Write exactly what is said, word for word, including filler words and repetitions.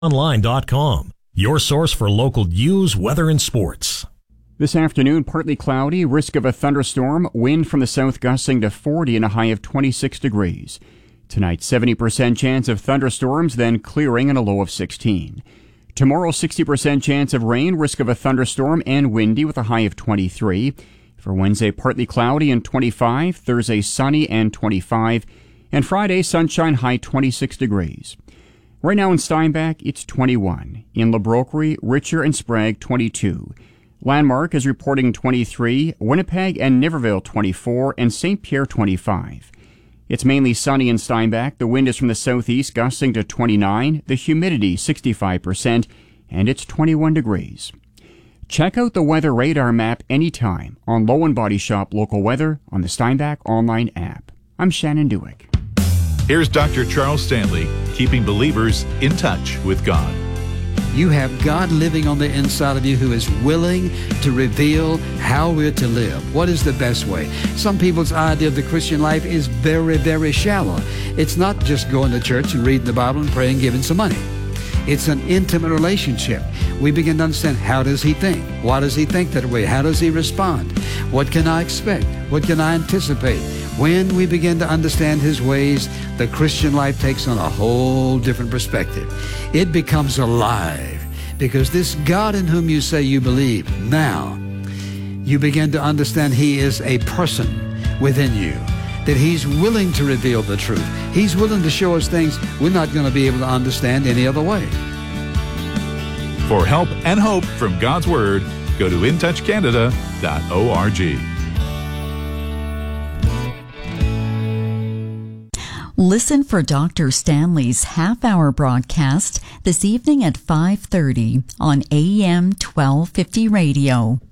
online dot com, your source for local news, weather, and sports. This afternoon, partly cloudy, risk of a thunderstorm, wind from the south gusting to forty and a high of twenty-six degrees. Tonight, seventy percent chance of thunderstorms, then clearing and a low of sixteen. Tomorrow, sixty percent chance of rain, risk of a thunderstorm, and windy with a high of twenty-three. For Wednesday, partly cloudy and twenty-five. Thursday, sunny and twenty-five. And Friday, sunshine, high twenty-six degrees. Right now in Steinbach, it's twenty-one. In LaBroquerie, Richer, and Sprague, twenty-two. Landmark is reporting twenty-three, Winnipeg and Niverville twenty-four, and Saint Pierre twenty-five. It's mainly sunny in Steinbach. The wind is from the southeast, gusting to twenty-nine, the humidity sixty-five percent, and it's twenty-one degrees. Check out the weather radar map anytime on Low and Body Shop Local Weather on the Steinbach online app. I'm Shannon Dewick. Here's Doctor Charles Stanley, keeping believers in touch with God. You have God living on the inside of you who is willing to reveal how we're to live. What is the best way? Some people's idea of the Christian life is very, very shallow. It's not just going to church and reading the Bible and praying and giving some money. It's an intimate relationship. We begin to understand, how does he think? Why does he think that way? How does he respond? What can I expect? What can I anticipate? When we begin to understand his ways, the Christian life takes on a whole different perspective. It becomes alive, because this God in whom you say you believe, now you begin to understand he is a person within you, that he's willing to reveal the truth. He's willing to show us things we're not going to be able to understand any other way. For help and hope from God's Word, go to in touch canada dot org. Listen for Doctor Stanley's half-hour broadcast this evening at five thirty on A M twelve fifty radio.